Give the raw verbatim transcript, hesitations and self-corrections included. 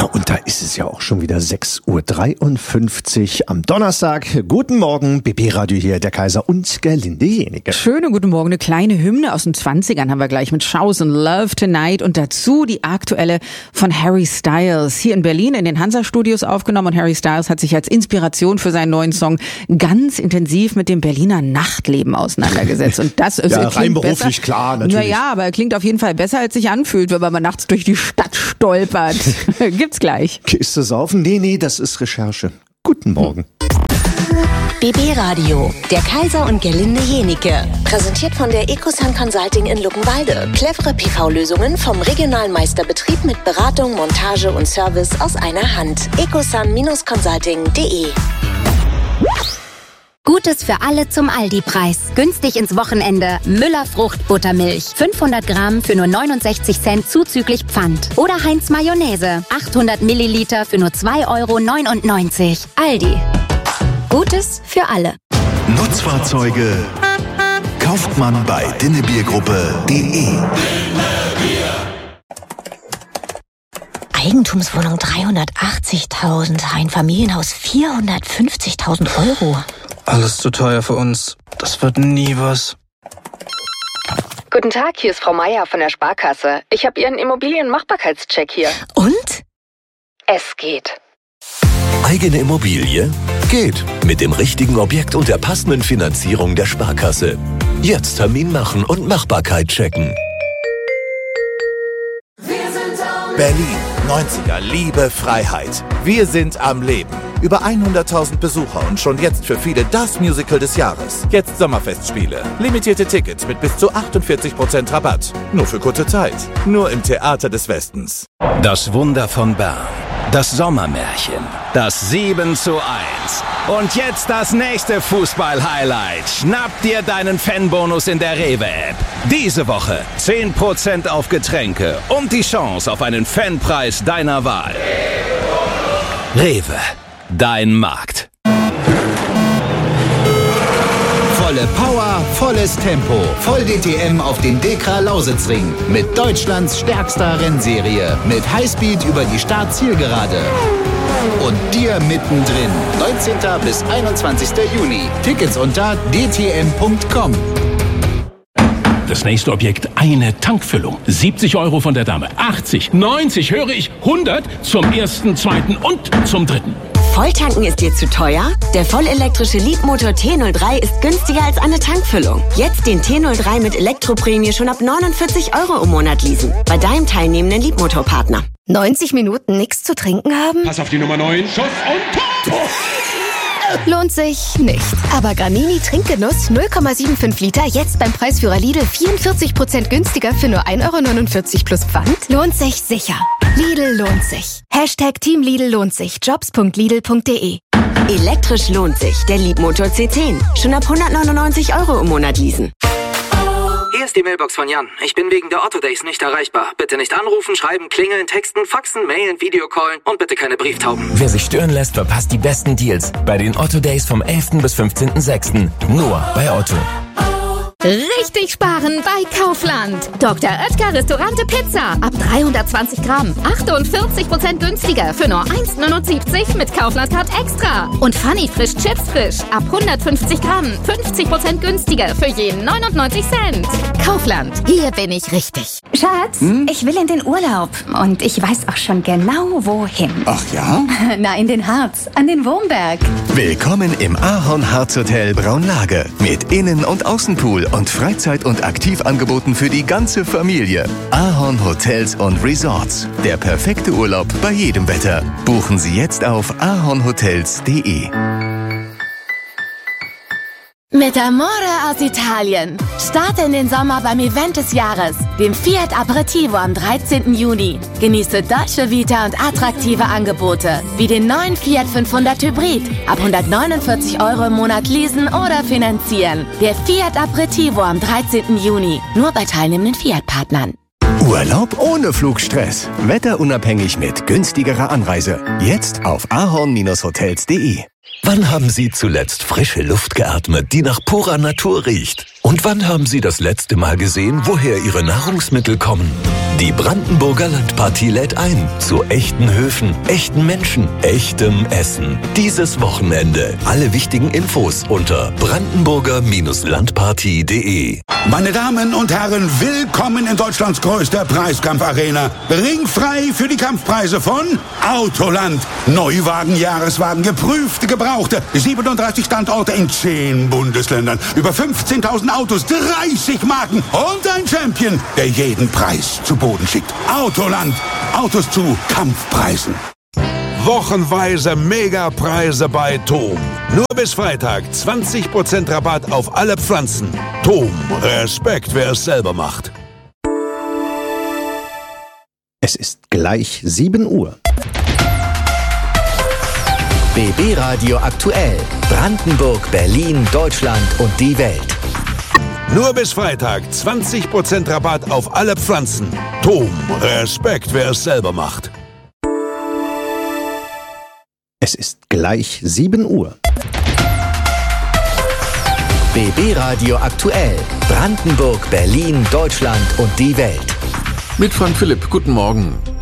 und da ist es ja auch schon wieder sechs Uhr dreiundfünfzig am Donnerstag. Guten Morgen, B B-Radio hier, der Kaiser und Gerlinde Jenike. Schönen guten Morgen, eine kleine Hymne aus den zwanzigern haben wir gleich mit Shows and Love Tonight und dazu die aktuelle von Harry Styles. Hier in Berlin in den Hansa-Studios aufgenommen und Harry Styles hat sich als Inspiration für seinen neuen Song ganz intensiv mit dem Berliner Nachtleben auseinandergesetzt. Und das ist ja, rein beruflich, klar, natürlich. Naja, aber er klingt auf jeden Fall besser, als sich anfühlt, wenn man mal nachts durch die Stadt stolpert. Gibt's gleich. Kiste saufen? Nee, nee, das ist Recherche. Guten Morgen. B B-Radio, der Kaiser und Gerlinde Jenike. Präsentiert von der Ecosun Consulting in Luckenwalde. Clevere P V-Lösungen vom regionalen Meisterbetrieb mit Beratung, Montage und Service aus einer Hand. ecosun Consulting punkt de. Gutes für alle zum Aldi-Preis. Günstig ins Wochenende. Müller Fruchtbuttermilch. fünfhundert Gramm für nur neunundsechzig Cent zuzüglich Pfand. Oder Heinz Mayonnaise. achthundert Milliliter für nur zwei Euro neunundneunzig. Aldi. Gutes für alle. Nutzfahrzeuge kauft man bei dinnebiergruppe punkt de. Eigentumswohnung dreihundertachtzigtausend, ein Familienhaus vierhundertfünfzigtausend Euro. Alles zu teuer für uns. Das wird nie was. Guten Tag, hier ist Frau Meier von der Sparkasse. Ich habe Ihren Immobilienmachbarkeitscheck hier. Und? Es geht. Eigene Immobilie? Geht. Mit dem richtigen Objekt und der passenden Finanzierung der Sparkasse. Jetzt Termin machen und Machbarkeit checken. Berlin, neunziger, Liebe, Freiheit. Wir sind am Leben. Über hunderttausend Besucher und schon jetzt für viele das Musical des Jahres. Jetzt Sommerfestspiele. Limitierte Tickets mit bis zu achtundvierzig Prozent Rabatt. Nur für kurze Zeit. Nur im Theater des Westens. Das Wunder von Bern. Das Sommermärchen. Das sieben zu eins. Und jetzt das nächste Fußball-Highlight. Schnapp dir deinen Fanbonus in der Rewe-App. Diese Woche zehn Prozent auf Getränke und die Chance auf einen Fanpreis deiner Wahl. Rewe. Dein Markt. Volle Power, volles Tempo. Voll D T M auf dem Dekra Lausitzring. Mit Deutschlands stärkster Rennserie. Mit Highspeed über die Start-Zielgerade. Und dir mittendrin. neunzehnten bis einundzwanzigsten Juni. Tickets unter d t m punkt com. Das nächste Objekt, eine Tankfüllung. siebzig Euro von der Dame. achtzig, neunzig, höre ich, hundert zum ersten, zweiten und zum dritten. Volltanken ist dir zu teuer? Der vollelektrische Leapmotor T null drei ist günstiger als eine Tankfüllung. Jetzt den T null drei mit Elektroprämie schon ab neunundvierzig Euro im Monat leasen. Bei deinem teilnehmenden Leapmotor-Partner. neunzig Minuten nichts zu trinken haben? Pass auf die Nummer neun, Schuss und Tor! Lohnt sich nicht. Aber Gramini Trinkgenuss null Komma fünfundsiebzig Liter jetzt beim Preisführer Lidl vierundvierzig Prozent günstiger für nur ein Euro neunundvierzig plus Pfand? Lohnt sich sicher. Lidl lohnt sich. Hashtag Team Lidl lohnt sich. Jobs punkt lidl punkt de. Elektrisch lohnt sich. Der Leapmotor C zehn. Schon ab hundertneunundneunzig Euro im Monat leasen. Hier ist die Mailbox von Jan. Ich bin wegen der Otto Days nicht erreichbar. Bitte nicht anrufen, schreiben, klingeln, texten, faxen, mailen, Videocallen und bitte keine Brieftauben. Wer sich stören lässt, verpasst die besten Deals bei den Otto Days vom elften bis fünfzehnten sechsten Nur bei Otto. Richtig sparen bei Kaufland. Doktor Oetker Restaurante Pizza. Ab dreihundertzwanzig Gramm. achtundvierzig Prozent günstiger für nur eins neunundsiebzig mit Kaufland-Card extra. Und Funny Frisch Chips Frisch. Ab hundertfünfzig Gramm. fünfzig Prozent günstiger für jeden neunundneunzig Cent. Kaufland. Hier bin ich richtig. Schatz, hm? ich will in den Urlaub. Und ich weiß auch schon genau, wohin. Ach ja? Na, in den Harz. An den Wurmberg. Willkommen im Ahorn Harz Hotel Braunlage. Mit Innen- und Außenpool und Freizeit- und Aktivangeboten für die ganze Familie. Ahorn Hotels und Resorts. Der perfekte Urlaub bei jedem Wetter. Buchen Sie jetzt auf ahornhotels punkt de. Mit Amore aus Italien. Starte in den Sommer beim Event des Jahres, dem Fiat Aperitivo am dreizehnten Juni. Genieße Dolce Vita und attraktive Angebote, wie den neuen Fiat fünfhundert Hybrid. Ab hundertneunundvierzig Euro im Monat leasen oder finanzieren. Der Fiat Aperitivo am dreizehnten Juni. Nur bei teilnehmenden Fiat-Partnern. Urlaub ohne Flugstress. Wetterunabhängig mit günstigerer Anreise. Jetzt auf ahorn hotels punkt de. Wann haben Sie zuletzt frische Luft geatmet, die nach purer Natur riecht? Und wann haben Sie das letzte Mal gesehen, woher Ihre Nahrungsmittel kommen? Die Brandenburger Landpartie lädt ein zu echten Höfen, echten Menschen, echtem Essen. Dieses Wochenende. Alle wichtigen Infos unter brandenburger Landpartie punkt de. Meine Damen und Herren, willkommen in Deutschlands größter Preiskampfarena. Ringfrei für die Kampfpreise von Autoland. Neuwagen, Jahreswagen, geprüfte, gebrauchte. siebenunddreißig Standorte in zehn Bundesländern. Über fünfzehntausend Autos, dreißig Marken und ein Champion, der jeden Preis zu Boden schickt. Autoland. Autos zu Kampfpreisen. Wochenweise Megapreise bei TOM. Nur bis Freitag zwanzig Prozent Rabatt auf alle Pflanzen. TOM, Respekt, wer es selber macht. Es ist gleich sieben Uhr. B B Radio aktuell. Brandenburg, Berlin, Deutschland und die Welt. Nur bis Freitag zwanzig Prozent Rabatt auf alle Pflanzen. TOM, Respekt, wer es selber macht. Es ist gleich sieben Uhr. B B Radio aktuell. Brandenburg, Berlin, Deutschland und die Welt. Mit Frank Philipp, guten Morgen.